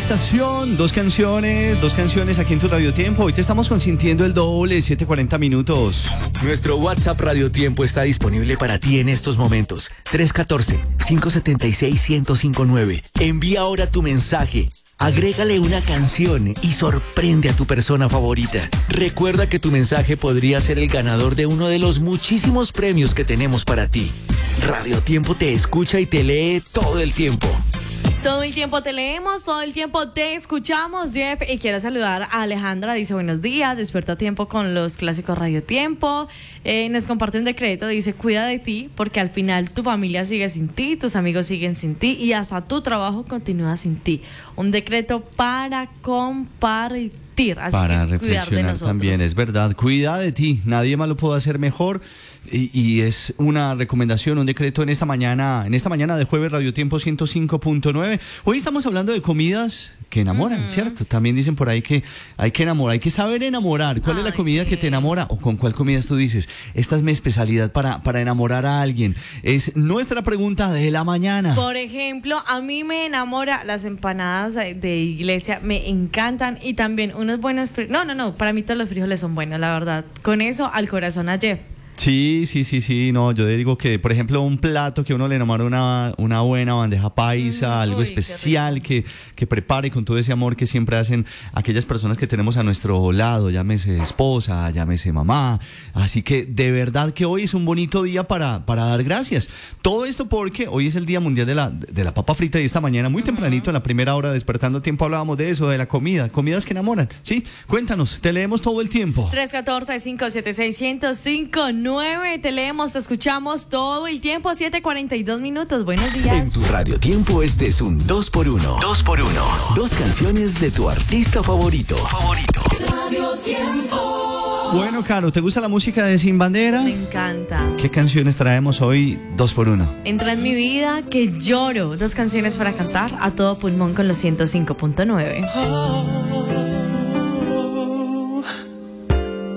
estación, dos canciones aquí en tu Radio Tiempo. Hoy te estamos consintiendo el doble, 7:40 minutos. Nuestro WhatsApp Radio Tiempo está disponible para ti en estos momentos. 314-576-1059. Envía ahora tu mensaje. Agrégale una canción y sorprende a tu persona favorita. Recuerda que tu mensaje podría ser el ganador de uno de los muchísimos premios que tenemos para ti. Radio Tiempo te escucha y te lee todo el tiempo. Todo el tiempo te leemos, todo el tiempo te escuchamos, Jeff. Y quiero saludar a Alejandra, dice buenos días, despierta a tiempo con los clásicos Radio Tiempo. Nos comparte un decreto, dice cuida de ti, porque al final tu familia sigue sin ti, tus amigos siguen sin ti y hasta tu trabajo continúa sin ti. Un decreto para compartir, así para que reflexionar cuidar de nosotros. También, es verdad, cuida de ti, nadie más lo puede hacer mejor. Y es una recomendación, un decreto en esta mañana de jueves, Radio Tiempo 105.9. Hoy estamos hablando de comidas que enamoran, ¿cierto? También dicen por ahí que hay que enamorar, hay que saber enamorar. ¿Cuál es la comida que te enamora? ¿O con cuál comidas tú dices? Esta es mi especialidad para enamorar a alguien. Es nuestra pregunta de la mañana. Por ejemplo, a mí me enamora las empanadas de iglesia, me encantan. Y también unos buenos frijoles. No, para mí todos los frijoles son buenos, la verdad. Con eso al corazón a Jeff. Sí, no, yo digo que, por ejemplo, un plato que a uno le enamora, una buena bandeja paisa, algo especial que prepare con todo ese amor que siempre hacen aquellas personas que tenemos a nuestro lado, llámese esposa, llámese mamá. Así que de verdad que hoy es un bonito día para dar gracias. Todo esto porque hoy es el Día Mundial de la Papa Frita y esta mañana muy tempranito, en la primera hora despertando tiempo, hablábamos de eso, de la comidas que enamoran, ¿sí? Cuéntanos, te leemos todo el tiempo. 314-576-1059. Te leemos, te escuchamos todo el tiempo, 7:42 minutos. Buenos días. En tu Radio Tiempo este es un 2x1. 2x1. Dos canciones de tu artista favorito. Radio Tiempo. Bueno, Caro, ¿te gusta la música de Sin Bandera? Me encanta. ¿Qué canciones traemos hoy 2x1? Entra en mi vida que lloro. Dos canciones para cantar a todo pulmón con los 105.9.